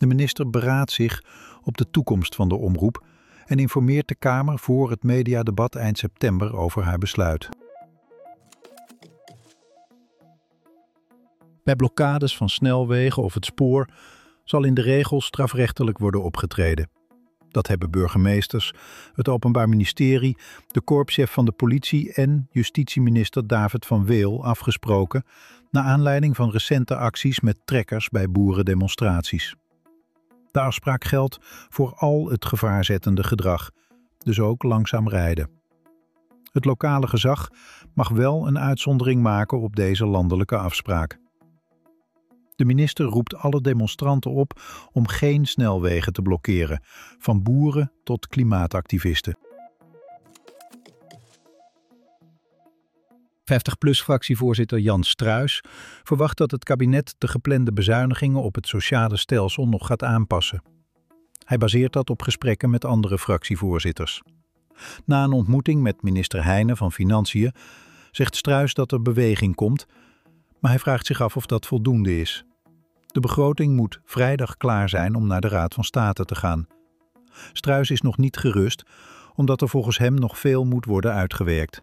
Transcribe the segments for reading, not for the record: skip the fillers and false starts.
De minister beraadt zich op de toekomst van de omroep en informeert de Kamer voor het mediadebat eind september over haar besluit. Bij blokkades van snelwegen of het spoor zal in de regel strafrechtelijk worden opgetreden. Dat hebben burgemeesters, het Openbaar Ministerie, de korpschef van de politie en justitieminister David van Weel afgesproken naar aanleiding van recente acties met trekkers bij boerendemonstraties. De afspraak geldt voor al het gevaarzettende gedrag, dus ook langzaam rijden. Het lokale gezag mag wel een uitzondering maken op deze landelijke afspraak. De minister roept alle demonstranten op om geen snelwegen te blokkeren, van boeren tot klimaatactivisten. 50PLUS-fractievoorzitter Jan Struijs verwacht dat het kabinet de geplande bezuinigingen op het sociale stelsel nog gaat aanpassen. Hij baseert dat op gesprekken met andere fractievoorzitters. Na een ontmoeting met minister Heijnen van Financiën zegt Struijs dat er beweging komt, maar hij vraagt zich af of dat voldoende is. De begroting moet vrijdag klaar zijn om naar de Raad van State te gaan. Struijs is nog niet gerust, omdat er volgens hem nog veel moet worden uitgewerkt.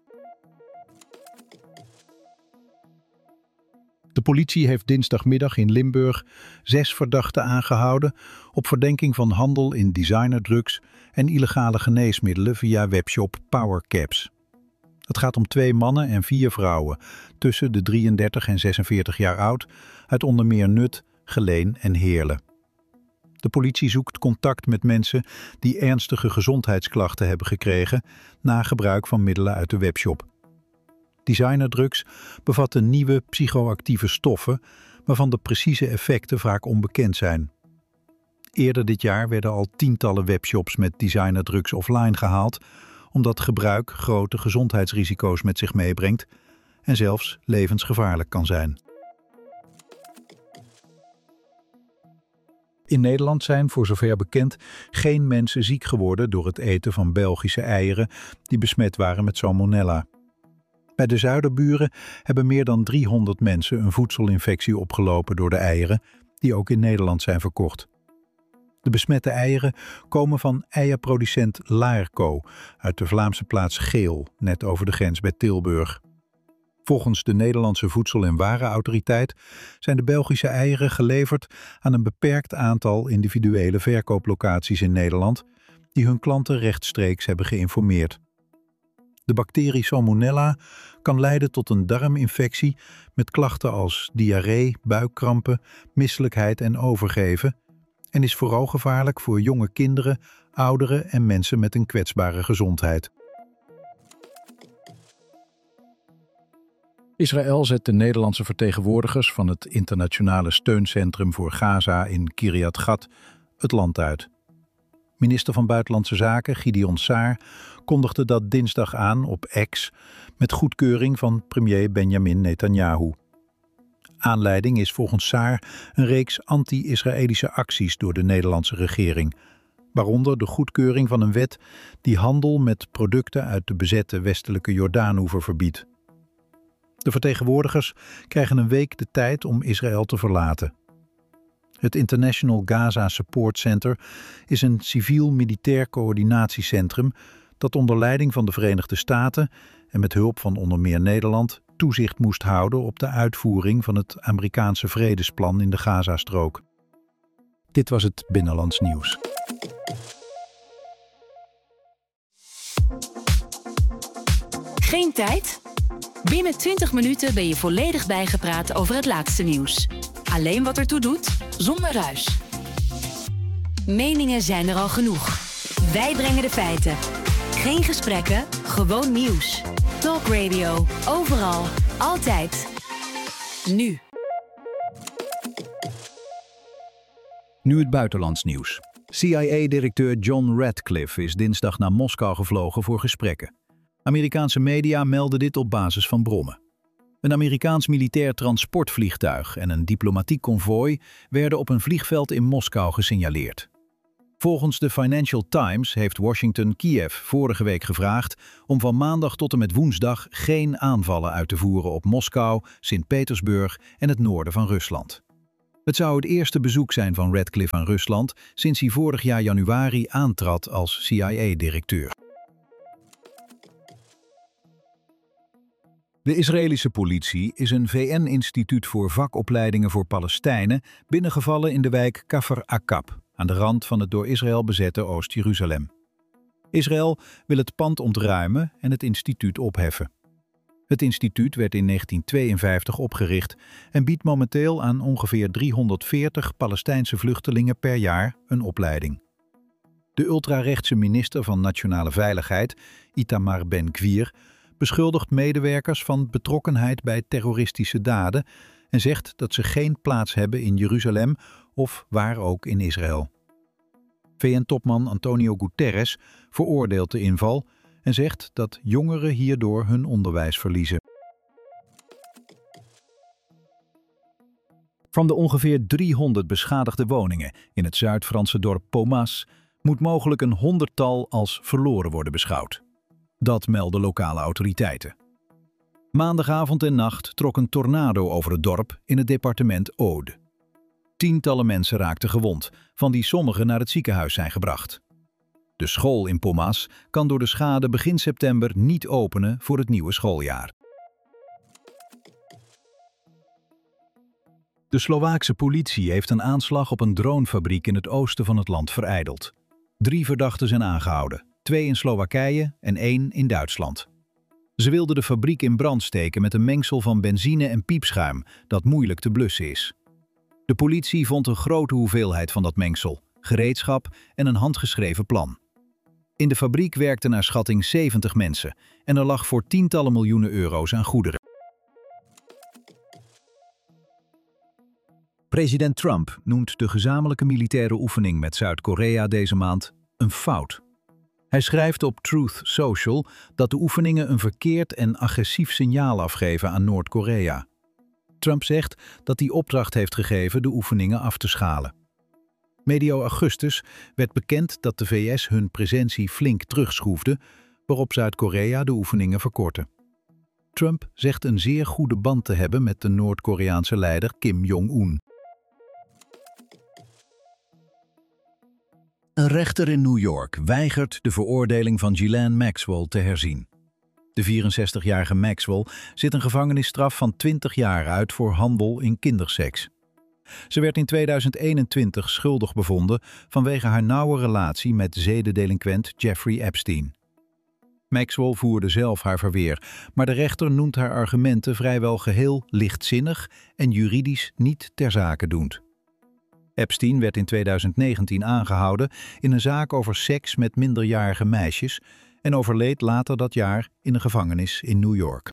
De politie heeft dinsdagmiddag in Limburg 6 verdachten aangehouden op verdenking van handel in designerdrugs en illegale geneesmiddelen via webshop PowerCaps. Het gaat om 2 mannen en 4 vrouwen, tussen de 33 en 46 jaar oud, uit onder meer Nut, Geleen en Heerlen. De politie zoekt contact met mensen die ernstige gezondheidsklachten hebben gekregen na gebruik van middelen uit de webshop. Designerdrugs bevatten nieuwe psychoactieve stoffen, waarvan de precieze effecten vaak onbekend zijn. Eerder dit jaar werden al tientallen webshops met designerdrugs offline gehaald, omdat gebruik grote gezondheidsrisico's met zich meebrengt en zelfs levensgevaarlijk kan zijn. In Nederland zijn, voor zover bekend, geen mensen ziek geworden door het eten van Belgische eieren die besmet waren met salmonella. Bij de zuiderburen hebben meer dan 300 mensen een voedselinfectie opgelopen door de eieren, die ook in Nederland zijn verkocht. De besmette eieren komen van eierproducent Laerco uit de Vlaamse plaats Geel, net over de grens bij Tilburg. Volgens de Nederlandse Voedsel- en Warenautoriteit zijn de Belgische eieren geleverd aan een beperkt aantal individuele verkooplocaties in Nederland, die hun klanten rechtstreeks hebben geïnformeerd. De bacterie Salmonella kan leiden tot een darminfectie met klachten als diarree, buikkrampen, misselijkheid en overgeven en is vooral gevaarlijk voor jonge kinderen, ouderen en mensen met een kwetsbare gezondheid. Israël zet de Nederlandse vertegenwoordigers van het internationale steuncentrum voor Gaza in Kiryat Gat het land uit. Minister van Buitenlandse Zaken Gideon Saar kondigde dat dinsdag aan op X met goedkeuring van premier Benjamin Netanyahu. Aanleiding is volgens Saar een reeks anti-Israëlische acties door de Nederlandse regering, waaronder de goedkeuring van een wet die handel met producten uit de bezette westelijke Jordaanoever verbiedt. De vertegenwoordigers krijgen een week de tijd om Israël te verlaten. Het International Gaza Support Center is een civiel-militair coördinatiecentrum dat onder leiding van de Verenigde Staten en met hulp van onder meer Nederland toezicht moest houden op de uitvoering van het Amerikaanse vredesplan in de Gazastrook. Dit was het Binnenlands Nieuws. Geen tijd? Binnen 20 minuten ben je volledig bijgepraat over het laatste nieuws. Alleen wat ertoe doet, zonder ruis. Meningen zijn er al genoeg. Wij brengen de feiten. Geen gesprekken, gewoon nieuws. Talk Radio, overal, altijd. Nu. Nu het buitenlands nieuws. CIA-directeur John Ratcliffe is dinsdag naar Moskou gevlogen voor gesprekken. Amerikaanse media melden dit op basis van bronnen. Een Amerikaans militair transportvliegtuig en een diplomatiek konvooi werden op een vliegveld in Moskou gesignaleerd. Volgens de Financial Times heeft Washington Kiev vorige week gevraagd om van maandag tot en met woensdag geen aanvallen uit te voeren op Moskou, Sint-Petersburg en het noorden van Rusland. Het zou het eerste bezoek zijn van Ratcliffe aan Rusland sinds hij vorig jaar januari aantrad als CIA-directeur. De Israëlische politie is een VN-instituut voor vakopleidingen voor Palestijnen binnengevallen in de wijk Kafr Aqab, aan de rand van het door Israël bezette Oost-Jeruzalem. Israël wil het pand ontruimen en het instituut opheffen. Het instituut werd in 1952 opgericht en biedt momenteel aan ongeveer 340 Palestijnse vluchtelingen per jaar een opleiding. De ultrarechtse minister van Nationale Veiligheid, Itamar Ben-Gvir, beschuldigt medewerkers van betrokkenheid bij terroristische daden en zegt dat ze geen plaats hebben in Jeruzalem of waar ook in Israël. VN-topman Antonio Guterres veroordeelt de inval en zegt dat jongeren hierdoor hun onderwijs verliezen. Van de ongeveer 300 beschadigde woningen in het Zuid-Franse dorp Pomas moet mogelijk een 100-tal als verloren worden beschouwd. Dat melden lokale autoriteiten. Maandagavond en nacht trok een tornado over het dorp in het departement Aude. Tientallen mensen raakten gewond, van die sommigen naar het ziekenhuis zijn gebracht. De school in Pomas kan door de schade begin september niet openen voor het nieuwe schooljaar. De Slovaakse politie heeft een aanslag op een dronefabriek in het oosten van het land verijdeld. 3 verdachten zijn aangehouden, 2 in Slowakije en 1 in Duitsland. Ze wilden de fabriek in brand steken met een mengsel van benzine en piepschuim dat moeilijk te blussen is. De politie vond een grote hoeveelheid van dat mengsel, gereedschap en een handgeschreven plan. In de fabriek werkten naar schatting 70 mensen en er lag voor tientallen miljoenen euro's aan goederen. President Trump noemt de gezamenlijke militaire oefening met Zuid-Korea deze maand een fout. Hij schrijft op Truth Social dat de oefeningen een verkeerd en agressief signaal afgeven aan Noord-Korea. Trump zegt dat hij opdracht heeft gegeven de oefeningen af te schalen. Medio augustus werd bekend dat de VS hun presentie flink terugschroefde, waarop Zuid-Korea de oefeningen verkortte. Trump zegt een zeer goede band te hebben met de Noord-Koreaanse leider Kim Jong-un. Een rechter in New York weigert de veroordeling van Ghislaine Maxwell te herzien. De 64-jarige Maxwell zit een gevangenisstraf van 20 jaar uit voor handel in kinderseks. Ze werd in 2021 schuldig bevonden vanwege haar nauwe relatie met zedendelinquent Jeffrey Epstein. Maxwell voerde zelf haar verweer, maar de rechter noemt haar argumenten vrijwel geheel lichtzinnig en juridisch niet ter zake doend. Epstein werd in 2019 aangehouden in een zaak over seks met minderjarige meisjes en overleed later dat jaar in een gevangenis in New York.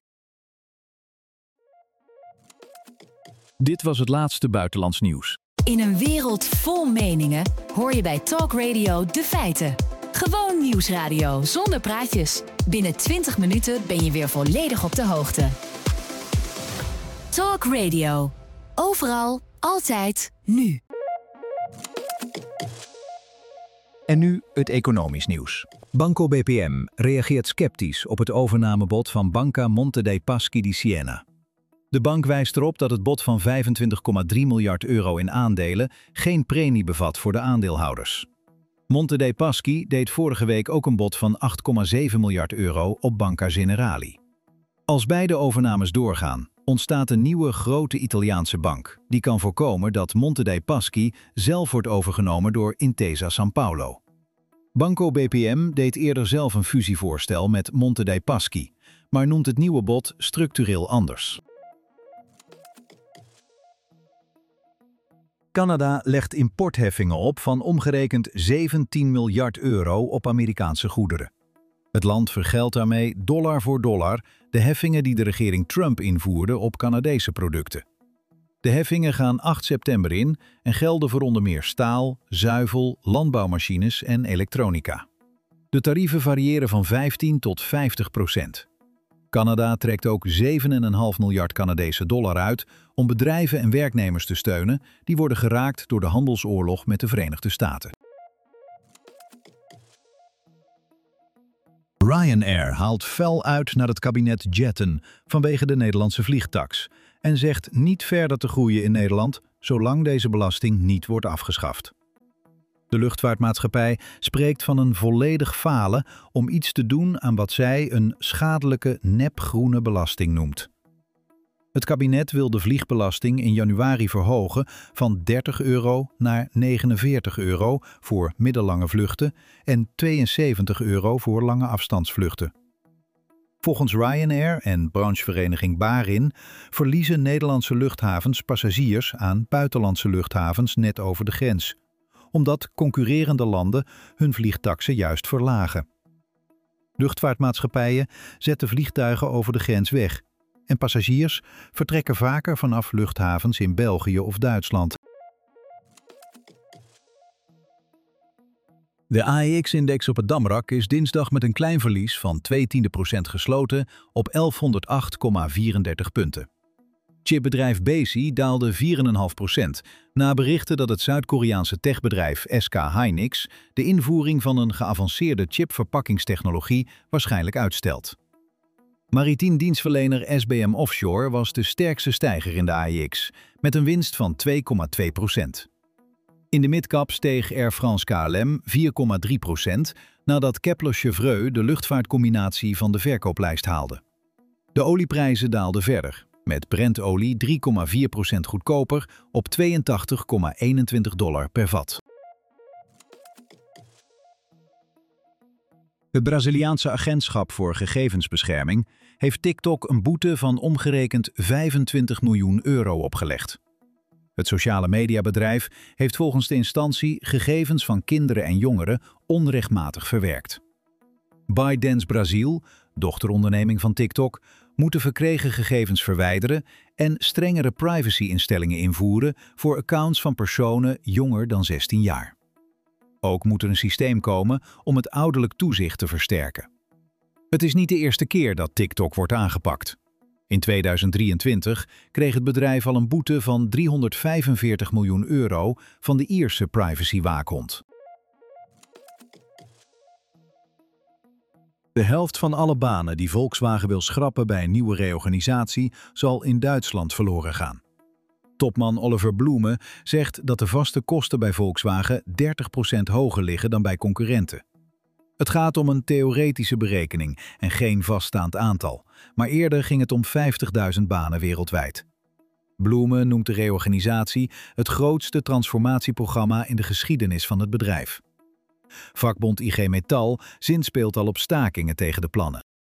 Dit was het laatste buitenlands nieuws. In een wereld vol meningen hoor je bij Talk Radio de feiten. Gewoon nieuwsradio zonder praatjes. Binnen 20 minuten ben je weer volledig op de hoogte. Talk Radio. Overal, altijd, nu. En nu het economisch nieuws. Banco BPM reageert sceptisch op het overnamebod van Banca Monte dei Paschi di Siena. De bank wijst erop dat het bod van 25,3 miljard euro in aandelen geen premie bevat voor de aandeelhouders. Monte dei Paschi deed vorige week ook een bod van 8,7 miljard euro op Banca Generali. Als beide overnames doorgaan, ontstaat een nieuwe grote Italiaanse bank die kan voorkomen dat Monte dei Paschi zelf wordt overgenomen door Intesa Sanpaolo. Banco BPM deed eerder zelf een fusievoorstel met Monte dei Paschi, maar noemt het nieuwe bod structureel anders. Canada legt importheffingen op van omgerekend 17 miljard euro op Amerikaanse goederen. Het land vergeldt daarmee dollar voor dollar de heffingen die de regering Trump invoerde op Canadese producten. De heffingen gaan 8 september in en gelden voor onder meer staal, zuivel, landbouwmachines en elektronica. De tarieven variëren van 15 tot 50%. Canada trekt ook 7,5 miljard Canadese dollar uit om bedrijven en werknemers te steunen die worden geraakt door de handelsoorlog met de Verenigde Staten. Ryanair haalt fel uit naar het kabinet jetten vanwege de Nederlandse vliegtaks en zegt niet verder te groeien in Nederland zolang deze belasting niet wordt afgeschaft. De luchtvaartmaatschappij spreekt van een volledig falen om iets te doen aan wat zij een schadelijke nepgroene belasting noemt. Het kabinet wil de vliegbelasting in januari verhogen van €30 naar €49 voor middellange vluchten en €72 voor lange afstandsvluchten. Volgens Ryanair en branchevereniging Barin verliezen Nederlandse luchthavens passagiers aan buitenlandse luchthavens net over de grens, omdat concurrerende landen hun vliegtaksen juist verlagen. Luchtvaartmaatschappijen zetten vliegtuigen over de grens weg en passagiers vertrekken vaker vanaf luchthavens in België of Duitsland. De AEX-index op het Damrak is dinsdag met een klein verlies van 0,2% gesloten op 1108,34 punten. Chipbedrijf Besi daalde 4,5% na berichten dat het Zuid-Koreaanse techbedrijf SK Hynix de invoering van een geavanceerde chipverpakkingstechnologie waarschijnlijk uitstelt. Maritiem dienstverlener SBM Offshore was de sterkste stijger in de AEX, met een winst van 2,2%. In de midcap steeg Air France KLM 4,3% nadat Kepler-Chevreux de luchtvaartcombinatie van de verkooplijst haalde. De olieprijzen daalden verder, met Brent-olie 3,4% goedkoper op $82,21 per vat. Het Braziliaanse agentschap voor gegevensbescherming heeft TikTok een boete van omgerekend €25 miljoen opgelegd. Het sociale mediabedrijf heeft volgens de instantie gegevens van kinderen en jongeren onrechtmatig verwerkt. ByteDance Brazil, dochteronderneming van TikTok, moet de verkregen gegevens verwijderen en strengere privacy-instellingen invoeren voor accounts van personen jonger dan 16 jaar. Ook moet er een systeem komen om het ouderlijk toezicht te versterken. Het is niet de eerste keer dat TikTok wordt aangepakt. In 2023 kreeg het bedrijf al een boete van €345 miljoen van de Ierse privacywaakhond. De helft van alle banen die Volkswagen wil schrappen bij een nieuwe reorganisatie zal in Duitsland verloren gaan. Topman Oliver Blume zegt dat de vaste kosten bij Volkswagen 30% hoger liggen dan bij concurrenten. Het gaat om een theoretische berekening en geen vaststaand aantal, maar eerder ging het om 50.000 banen wereldwijd. Blume noemt de reorganisatie het grootste transformatieprogramma in de geschiedenis van het bedrijf. Vakbond IG Metall zinspeelt al op stakingen tegen de plannen.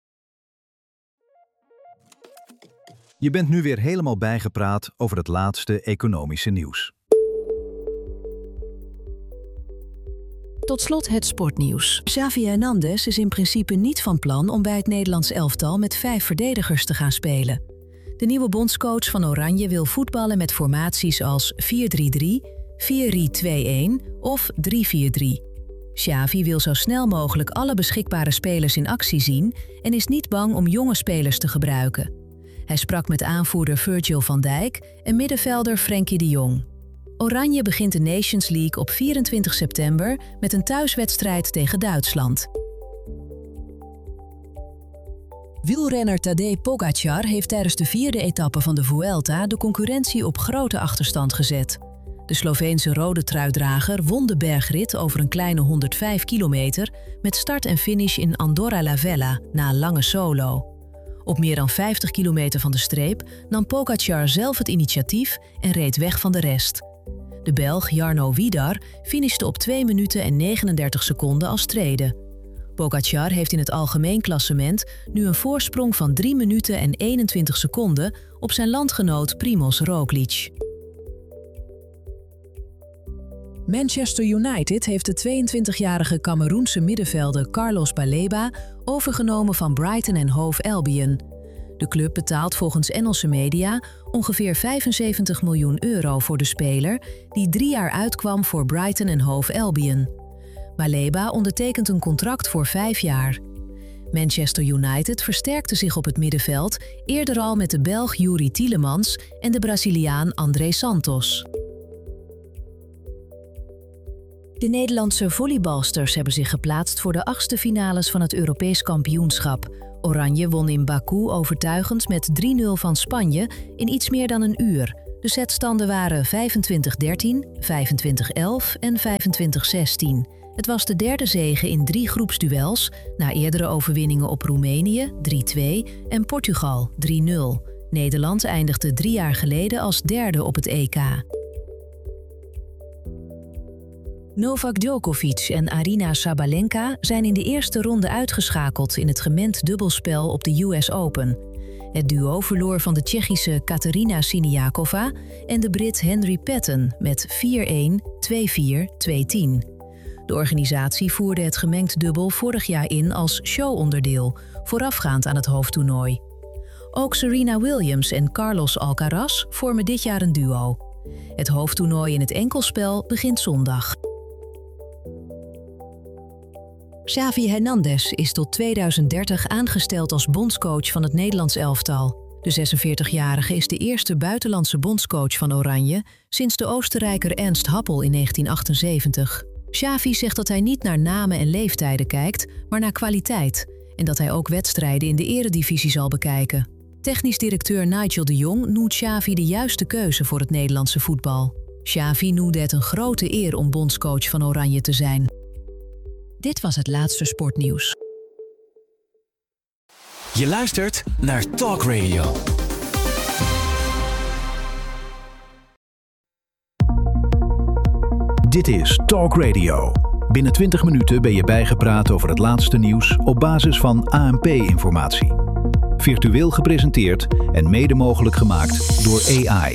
Je bent nu weer helemaal bijgepraat over het laatste economische nieuws. Tot slot het sportnieuws. Xavi Hernandez is in principe niet van plan om bij het Nederlands elftal met 5 verdedigers te gaan spelen. De nieuwe bondscoach van Oranje wil voetballen met formaties als 4-3-3, 4-3-2-1 of 3-4-3. Xavi wil zo snel mogelijk alle beschikbare spelers in actie zien en is niet bang om jonge spelers te gebruiken. Hij sprak met aanvoerder Virgil van Dijk en middenvelder Frenkie de Jong. Oranje begint de Nations League op 24 september met een thuiswedstrijd tegen Duitsland. Wielrenner Tadej Pogačar heeft tijdens de 4e etappe van de Vuelta de concurrentie op grote achterstand gezet. De Sloveense rode truidrager won de bergrit over een kleine 105 kilometer met start en finish in Andorra la Vella na een lange solo. Op meer dan 50 kilometer van de streep nam Pogačar zelf het initiatief en reed weg van de rest. De Belg Jarno Widar finishte op 2 minuten en 39 seconden als tweede. Pogačar heeft in het algemeen klassement nu een voorsprong van 3 minuten en 21 seconden op zijn landgenoot Primož Roglič. Manchester United heeft de 22-jarige Cameroense middenvelder Carlos Baleba overgenomen van Brighton en Hove Albion. De club betaalt volgens Engelse media ongeveer €75 miljoen voor de speler die 3 jaar uitkwam voor Brighton en Hove Albion. Baleba ondertekent een contract voor 5 jaar. Manchester United versterkte zich op het middenveld eerder al met de Belg Youri Tielemans en de Braziliaan André Santos. De Nederlandse volleybalsters hebben zich geplaatst voor de 8e finales van het Europees kampioenschap. Oranje won in Baku overtuigend met 3-0 van Spanje in iets meer dan een uur. De setstanden waren 25-13, 25-11 en 25-16. Het was de derde zege in 3 groepsduels, na eerdere overwinningen op Roemenië 3-2 en Portugal 3-0. Nederland eindigde 3 jaar geleden als derde op het EK. Novak Djokovic en Aryna Sabalenka zijn in de eerste ronde uitgeschakeld in het gemengd dubbelspel op de US Open. Het duo verloor van de Tsjechische Katerina Siniakova en de Brit Henry Patton met 4-1, 2-4, 2-10. De organisatie voerde het gemengd dubbel vorig jaar in als showonderdeel, voorafgaand aan het hoofdtoernooi. Ook Serena Williams en Carlos Alcaraz vormen dit jaar een duo. Het hoofdtoernooi in het enkelspel begint zondag. Xavi Hernandez is tot 2030 aangesteld als bondscoach van het Nederlands elftal. De 46-jarige is de eerste buitenlandse bondscoach van Oranje sinds de Oostenrijker Ernst Happel in 1978. Xavi zegt dat hij niet naar namen en leeftijden kijkt, maar naar kwaliteit. En dat hij ook wedstrijden in de eredivisie zal bekijken. Technisch directeur Nigel de Jong noemt Xavi de juiste keuze voor het Nederlandse voetbal. Xavi noemde het een grote eer om bondscoach van Oranje te zijn. Dit was het laatste sportnieuws. Je luistert naar Talk Radio. Dit is Talk Radio. Binnen 20 minuten ben je bijgepraat over het laatste nieuws op basis van ANP-informatie. Virtueel gepresenteerd en mede mogelijk gemaakt door AI.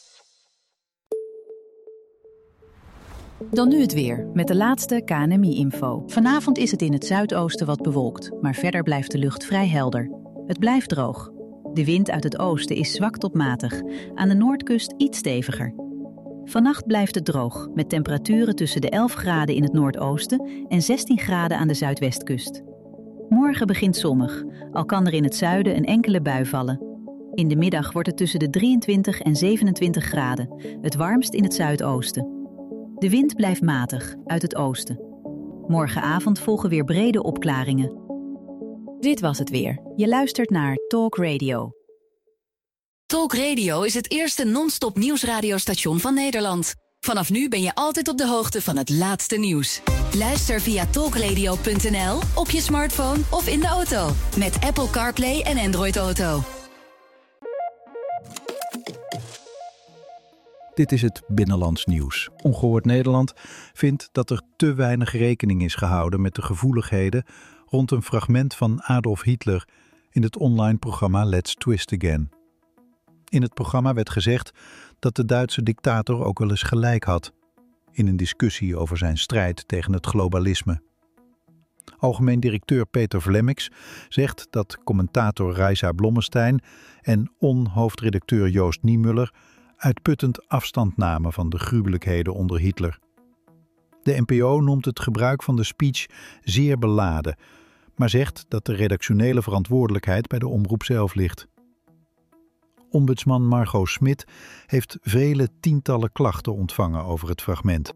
Dan nu het weer, met de laatste KNMI-info. Vanavond is het in het zuidoosten wat bewolkt, maar verder blijft de lucht vrij helder. Het blijft droog. De wind uit het oosten is zwak tot matig, aan de noordkust iets steviger. Vannacht blijft het droog, met temperaturen tussen de 11 graden in het noordoosten en 16 graden aan de zuidwestkust. Morgen begint zonnig, al kan er in het zuiden een enkele bui vallen. In de middag wordt het tussen de 23 en 27 graden, het warmst in het zuidoosten. De wind blijft matig, uit het oosten. Morgenavond volgen weer brede opklaringen. Dit was het weer. Je luistert naar Talk Radio. Talk Radio is het eerste non-stop nieuwsradiostation van Nederland. Vanaf nu ben je altijd op de hoogte van het laatste nieuws. Luister via talkradio.nl, op je smartphone of in de auto. Met Apple CarPlay en Android Auto. Dit is het Binnenlands Nieuws. Ongehoord Nederland vindt dat er te weinig rekening is gehouden met de gevoeligheden rond een fragment van Adolf Hitler in het online programma Let's Twist Again. In het programma werd gezegd dat de Duitse dictator ook wel eens gelijk had in een discussie over zijn strijd tegen het globalisme. Algemeen directeur Peter Vlemmix zegt dat commentator Reisa Blommestein en hoofdredacteur Joost Niemuller uitputtend afstand namen van de gruwelijkheden onder Hitler. De NPO noemt het gebruik van de speech zeer beladen, maar zegt dat de redactionele verantwoordelijkheid bij de omroep zelf ligt. Ombudsman Margot Smit heeft vele tientallen klachten ontvangen over het fragment.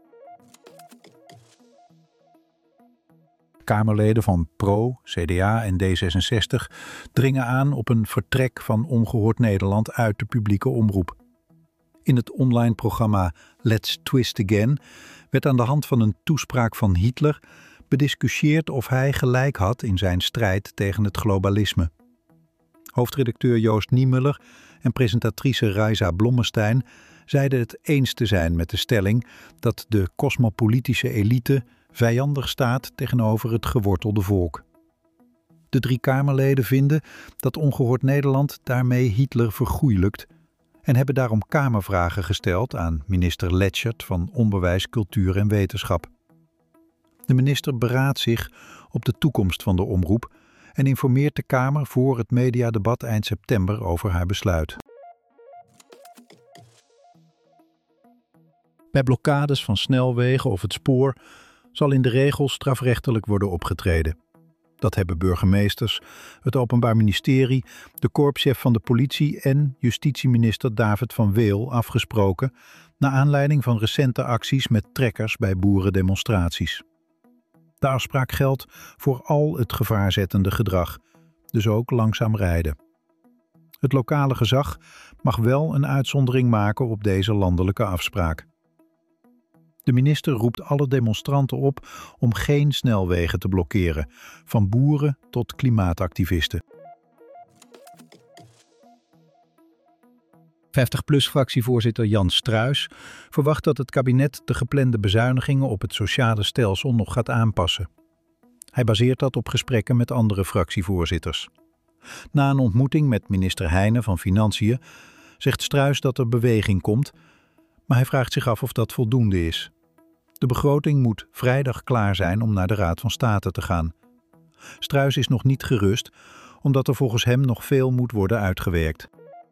Kamerleden van PRO, CDA en D66 dringen aan op een vertrek van Ongehoord Nederland uit de publieke omroep. In het online programma Let's Twist Again werd aan de hand van een toespraak van Hitler bediscussieerd of hij gelijk had in zijn strijd tegen het globalisme. Hoofdredacteur Joost Niemuller en presentatrice Reisa Blommestein zeiden het eens te zijn met de stelling dat de cosmopolitische elite vijandig staat tegenover het gewortelde volk. De 3 Kamerleden vinden dat Ongehoord Nederland daarmee Hitler vergoeilijkt en hebben daarom Kamervragen gesteld aan minister Letschert van Onderwijs, Cultuur en Wetenschap. De minister beraadt zich op de toekomst van de omroep en informeert de Kamer voor het mediadebat eind september over haar besluit. Bij blokkades van snelwegen of het spoor zal in de regel strafrechtelijk worden opgetreden. Dat hebben burgemeesters, het Openbaar Ministerie, de korpschef van de politie en justitieminister David van Weel afgesproken naar aanleiding van recente acties met trekkers bij boerendemonstraties. De afspraak geldt voor al het gevaarzettende gedrag, dus ook langzaam rijden. Het lokale gezag mag wel een uitzondering maken op deze landelijke afspraak. De minister roept alle demonstranten op om geen snelwegen te blokkeren, van boeren tot klimaatactivisten. 50PLUS-fractievoorzitter Jan Struijs verwacht dat het kabinet de geplande bezuinigingen op het sociale stelsel nog gaat aanpassen. Hij baseert dat op gesprekken met andere fractievoorzitters. Na een ontmoeting met minister Heijnen van Financiën zegt Struijs dat er beweging komt, maar hij vraagt zich af of dat voldoende is. De begroting moet vrijdag klaar zijn om naar de Raad van State te gaan. Struijs is nog niet gerust, omdat er volgens hem nog veel moet worden uitgewerkt.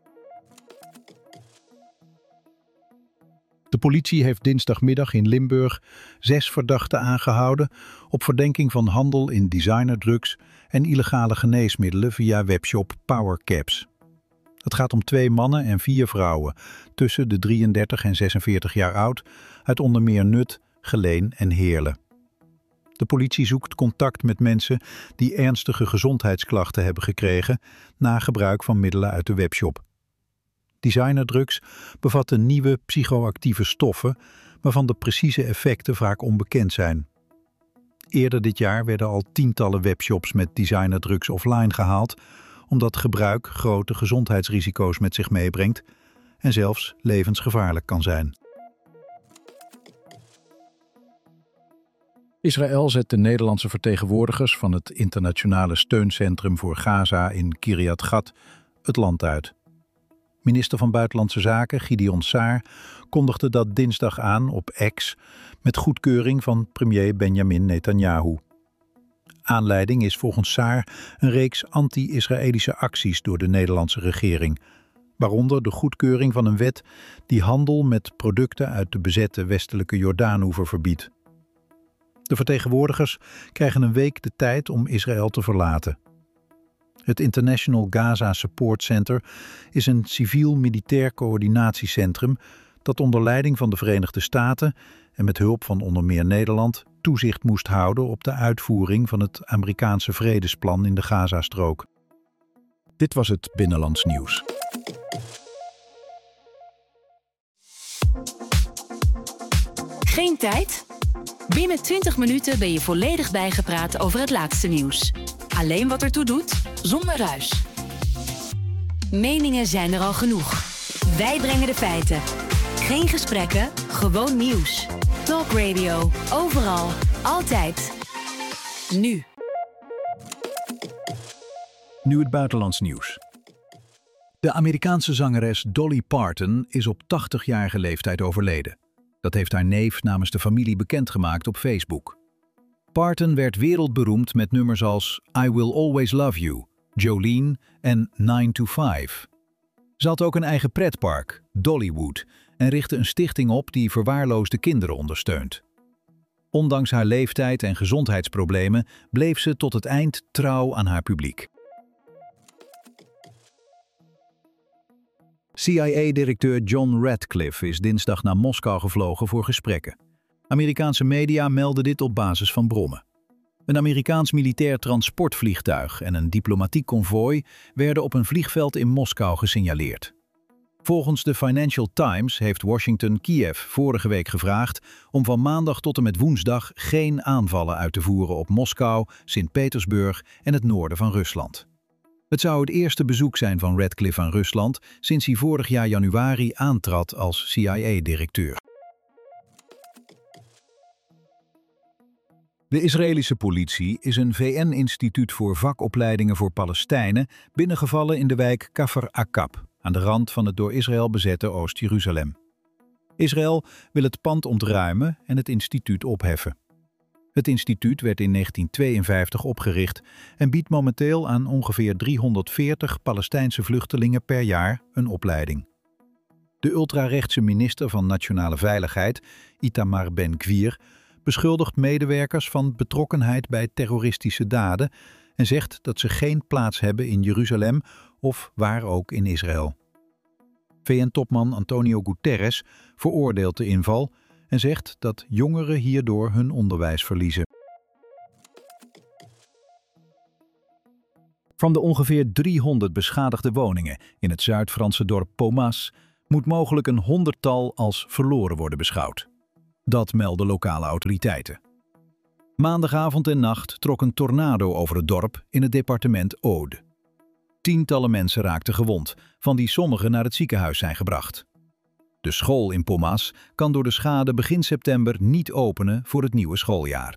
De politie heeft dinsdagmiddag in Limburg 6 verdachten aangehouden op verdenking van handel in designerdrugs en illegale geneesmiddelen via webshop PowerCaps. Het gaat om 2 mannen en 4 vrouwen, tussen de 33 en 46 jaar oud, uit onder meer Nut, Geleen en Heerlen. De politie zoekt contact met mensen die ernstige gezondheidsklachten hebben gekregen na gebruik van middelen uit de webshop. Designerdrugs bevatten nieuwe psychoactieve stoffen, waarvan de precieze effecten vaak onbekend zijn. Eerder dit jaar werden al tientallen webshops met designerdrugs offline gehaald, omdat gebruik grote gezondheidsrisico's met zich meebrengt en zelfs levensgevaarlijk kan zijn. Israël zet de Nederlandse vertegenwoordigers van het internationale steuncentrum voor Gaza in Kiryat Gat het land uit. Minister van Buitenlandse Zaken Gideon Saar kondigde dat dinsdag aan op X met goedkeuring van premier Benjamin Netanyahu. Aanleiding is volgens Saar een reeks anti-Israëlische acties door de Nederlandse regering, waaronder de goedkeuring van een wet die handel met producten uit de bezette westelijke Jordaanoever verbiedt. De vertegenwoordigers krijgen een week de tijd om Israël te verlaten. Het International Gaza Support Center is een civiel-militair coördinatiecentrum dat onder leiding van de Verenigde Staten en met hulp van onder meer Nederland toezicht moest houden op de uitvoering van het Amerikaanse vredesplan in de Gazastrook. Dit was het Binnenlands Nieuws. Geen tijd? Binnen 20 minuten ben je volledig bijgepraat over het laatste nieuws. Alleen wat ertoe doet, zonder ruis. Meningen zijn er al genoeg. Wij brengen de feiten. Geen gesprekken, gewoon nieuws. Talk Radio, overal, altijd. Nu. Nu het buitenlands nieuws. De Amerikaanse zangeres Dolly Parton is op 80-jarige leeftijd overleden. Dat heeft haar neef namens de familie bekendgemaakt op Facebook. Parton werd wereldberoemd met nummers als I Will Always Love You, Jolene en 9 to 5. Ze had ook een eigen pretpark, Dollywood, en richtte een stichting op die verwaarloosde kinderen ondersteunt. Ondanks haar leeftijd en gezondheidsproblemen bleef ze tot het eind trouw aan haar publiek. CIA-directeur John Ratcliffe is dinsdag naar Moskou gevlogen voor gesprekken. Amerikaanse media melden dit op basis van bronnen. Een Amerikaans militair transportvliegtuig en een diplomatiek konvooi werden op een vliegveld in Moskou gesignaleerd. Volgens de Financial Times heeft Washington Kiev vorige week gevraagd om van maandag tot en met woensdag geen aanvallen uit te voeren op Moskou, Sint-Petersburg en het noorden van Rusland. Het zou het eerste bezoek zijn van Ratcliffe aan Rusland sinds hij vorig jaar januari aantrad als CIA-directeur. De Israëlische politie is een VN-instituut voor vakopleidingen voor Palestijnen binnengevallen in de wijk Kafr Akab, aan de rand van het door Israël bezette Oost-Jeruzalem. Israël wil het pand ontruimen en het instituut opheffen. Het instituut werd in 1952 opgericht en biedt momenteel aan ongeveer 340 Palestijnse vluchtelingen per jaar een opleiding. De ultrarechtse minister van Nationale Veiligheid, Itamar Ben-Gvir, beschuldigt medewerkers van betrokkenheid bij terroristische daden en zegt dat ze geen plaats hebben in Jeruzalem of waar ook in Israël. VN-topman Antonio Guterres veroordeelt de inval en zegt dat jongeren hierdoor hun onderwijs verliezen. Van de ongeveer 300 beschadigde woningen in het Zuid-Franse dorp Pomas moet mogelijk een 100-tal als verloren worden beschouwd. Dat melden lokale autoriteiten. Maandagavond en nacht trok een tornado over het dorp in het departement Aude. Tientallen mensen raakten gewond, van die sommigen naar het ziekenhuis zijn gebracht. De school in Pomas kan door de schade begin september niet openen voor het nieuwe schooljaar.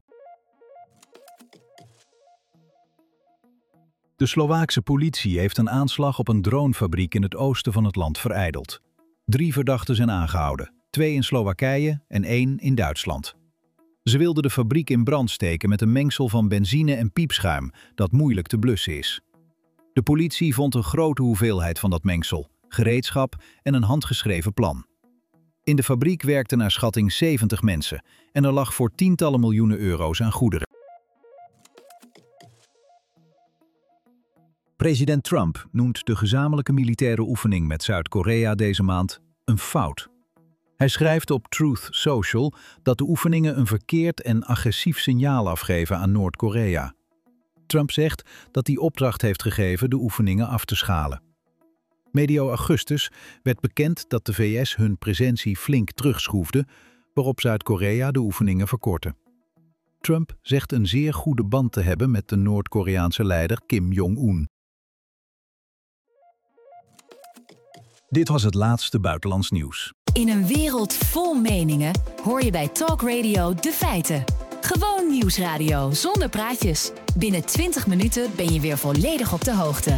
De Slovaakse politie heeft een aanslag op een dronefabriek in het oosten van het land verijdeld. 3 verdachten zijn aangehouden, 2 in Slowakije en 1 in Duitsland. Ze wilden de fabriek in brand steken met een mengsel van benzine en piepschuim dat moeilijk te blussen is. De politie vond een grote hoeveelheid van dat mengsel, gereedschap en een handgeschreven plan. In de fabriek werkten naar schatting 70 mensen en er lag voor tientallen miljoenen euro's aan goederen. President Trump noemt de gezamenlijke militaire oefening met Zuid-Korea deze maand een fout. Hij schrijft op Truth Social dat de oefeningen een verkeerd en agressief signaal afgeven aan Noord-Korea. Trump zegt dat hij opdracht heeft gegeven de oefeningen af te schalen. Medio augustus werd bekend dat de VS hun presentie flink terugschroefde, waarop Zuid-Korea de oefeningen verkortte. Trump zegt een zeer goede band te hebben met de Noord-Koreaanse leider Kim Jong-un. Dit was het laatste buitenlands nieuws. In een wereld vol meningen hoor je bij Talk Radio de feiten. Gewoon nieuwsradio zonder praatjes. Binnen 20 minuten ben je weer volledig op de hoogte.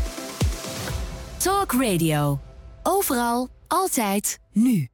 Talk Radio. Overal, altijd, nu.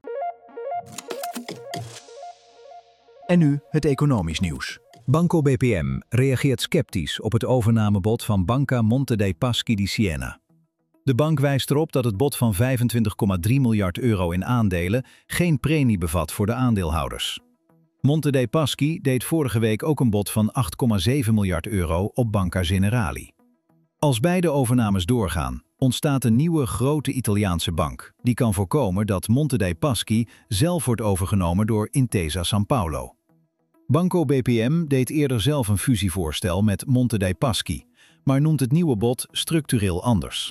En nu het economisch nieuws. Banco BPM reageert sceptisch op het overnamebod van Banca Monte dei Paschi di Siena. De bank wijst erop dat het bod van 25,3 miljard euro in aandelen geen premie bevat voor de aandeelhouders. Monte dei Paschi deed vorige week ook een bod van 8,7 miljard euro op Banca Generali. Als beide overnames doorgaan, ontstaat een nieuwe grote Italiaanse bank, die kan voorkomen dat Monte dei Paschi zelf wordt overgenomen door Intesa Sanpaolo. Banco BPM deed eerder zelf een fusievoorstel met Monte dei Paschi, maar noemt het nieuwe bod structureel anders.